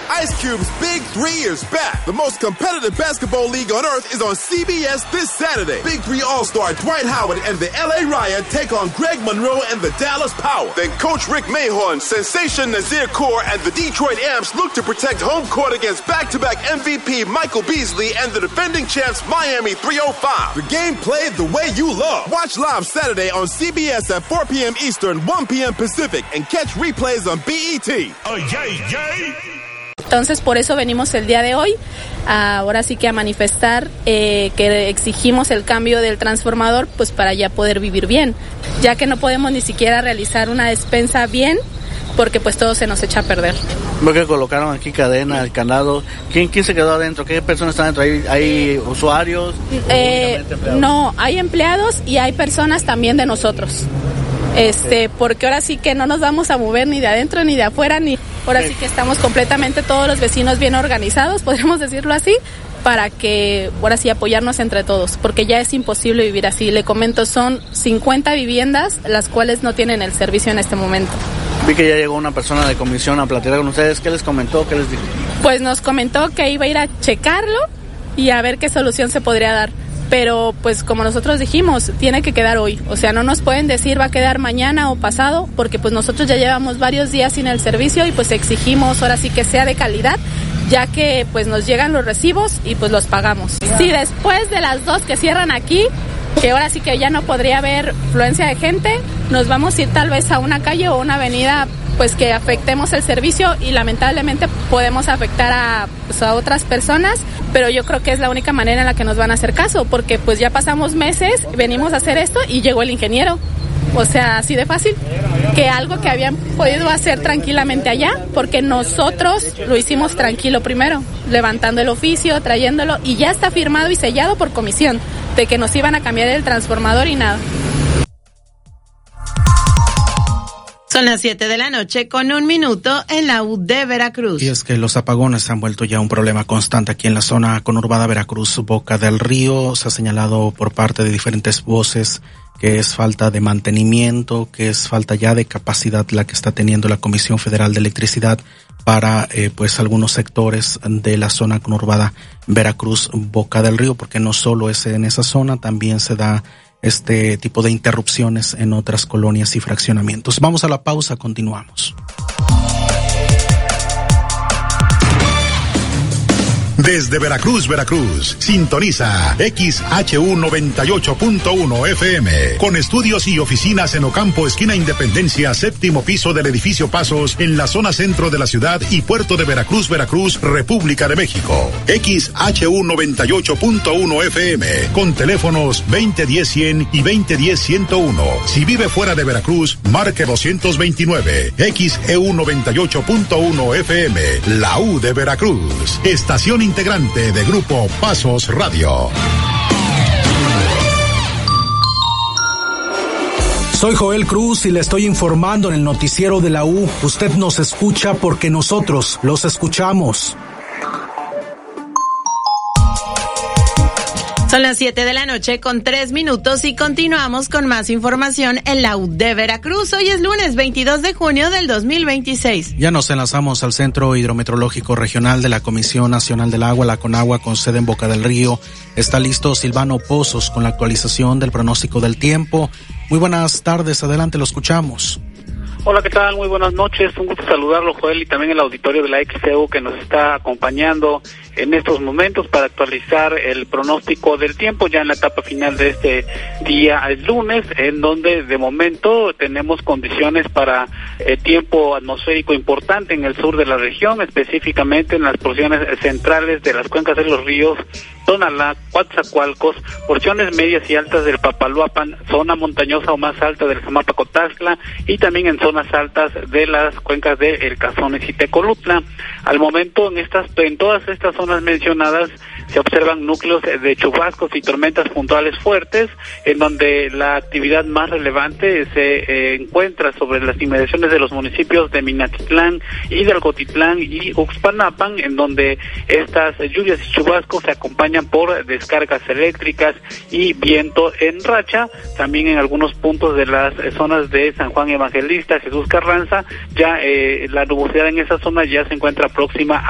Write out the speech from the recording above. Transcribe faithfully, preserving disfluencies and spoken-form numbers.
Ice Cube's Big Three is back. The most competitive basketball league on earth is on C B S this Saturday. Big Three All-Star Dwight Howard and the L A Riot take on Greg Monroe and the Dallas Power. Then Coach Rick Mahorn, Sensation Nazir Kaur, and the Detroit Amps look to protect home court against back-to-back M V P Michael Beasley and the defending champs Miami three oh five. The game played the way you love. Watch live Saturday on C B S at four p.m. Eastern, one p.m. Pacific, and catch replays on B E T. Oh, yay, yay. Entonces, por eso venimos el día de hoy, ahora sí que a manifestar eh, que exigimos el cambio del transformador, pues para ya poder vivir bien, ya que no podemos ni siquiera realizar una despensa bien, porque pues todo se nos echa a perder. Veo que colocaron aquí cadena, el candado. ¿Quién, quién se quedó adentro? ¿Qué personas están adentro? ¿Hay, hay usuarios? Eh, no, hay empleados y hay personas también de nosotros. Este, porque ahora sí que no nos vamos a mover ni de adentro ni de afuera, ni ahora sí que estamos completamente todos los vecinos bien organizados, podríamos decirlo así, para que ahora sí apoyarnos entre todos, porque ya es imposible vivir así. Le comento, son cincuenta viviendas las cuales no tienen el servicio en este momento. Vi que ya llegó una persona de comisión a platicar con ustedes. ¿Qué les comentó? ¿Qué les dijo? Pues nos comentó que iba a ir a checarlo y a ver qué solución se podría dar. Pero pues como nosotros dijimos, tiene que quedar hoy. O sea, no nos pueden decir va a quedar mañana o pasado, porque pues nosotros ya llevamos varios días sin el servicio y pues exigimos ahora sí que sea de calidad, ya que pues nos llegan los recibos y pues los pagamos. Si después de las dos que cierran aquí, que ahora sí que ya no podría haber fluencia de gente, nos vamos a ir tal vez a una calle o una avenida pues que afectemos el servicio y lamentablemente podemos afectar a, pues, a otras personas, pero yo creo que es la única manera en la que nos van a hacer caso, porque pues ya pasamos meses, venimos a hacer esto y llegó el ingeniero. O sea, así de fácil, que algo que habían podido hacer tranquilamente allá, porque nosotros lo hicimos tranquilo primero, levantando el oficio, trayéndolo, y ya está firmado y sellado por comisión, de que nos iban a cambiar el transformador y nada. Son las siete de la noche con un minuto en la U de Veracruz. Y es que los apagones se han vuelto ya un problema constante aquí en la zona conurbada Veracruz, Boca del Río. Se ha señalado por parte de diferentes voces que es falta de mantenimiento, que es falta ya de capacidad la que está teniendo la Comisión Federal de Electricidad para eh, pues algunos sectores de la zona conurbada Veracruz, Boca del Río, porque no solo es en esa zona, también se da este tipo de interrupciones en otras colonias y fraccionamientos. Vamos a la pausa, continuamos. Desde Veracruz, Veracruz, sintoniza X H U noventa y ocho punto uno F M, con estudios y oficinas en Ocampo, esquina Independencia, séptimo piso del edificio Pasos, en la zona centro de la ciudad y puerto de Veracruz, Veracruz, República de México. X H U noventa y ocho punto uno F M, con teléfonos veinte diez cien y veinte diez ciento uno. Si vive fuera de Veracruz, marque doscientos veintinueve. X E U noventa y ocho punto uno F M, la U de Veracruz, estación integrante de Grupo Pasos Radio. Soy Joel Cruz y le estoy informando en el noticiero de la U. Usted nos escucha porque nosotros los escuchamos. Son las siete de la noche con tres minutos y continuamos con más información en la U de Veracruz. Hoy es lunes veintidós de junio del dos mil veintiséis. Ya nos enlazamos al Centro Hidrometeorológico Regional de la Comisión Nacional del Agua, la CONAGUA, con sede en Boca del Río. Está listo Silvano Pozos con la actualización del pronóstico del tiempo. Muy buenas tardes, adelante, lo escuchamos. Hola, ¿qué tal? Muy buenas noches. Un gusto saludarlo, Joel, y también el auditorio de la X E U que nos está acompañando en estos momentos para actualizar el pronóstico del tiempo ya en la etapa final de este día, el lunes, en donde de momento tenemos condiciones para eh, tiempo atmosférico importante en el sur de la región, específicamente en las porciones centrales de las cuencas de los ríos Tonalá, Coatzacoalcos, porciones medias y altas del Papaloapan, zona montañosa o más alta del Jamapa-Cotaxtla y también en zonas altas de las cuencas de El Cazones y Tecolutla. Al momento, en estas, en todas estas zonas mencionadas se observan núcleos de chubascos y tormentas puntuales fuertes, en donde la actividad más relevante se eh, encuentra sobre las inmediaciones de los municipios de Minatitlán, Hidalgotitlán y Uxpanapan, en donde estas lluvias y chubascos se acompañan por descargas eléctricas y viento en racha. También en algunos puntos de las zonas de San Juan Evangelista, Jesús Carranza, ya eh, la nubosidad en esa zona ya se encuentra próxima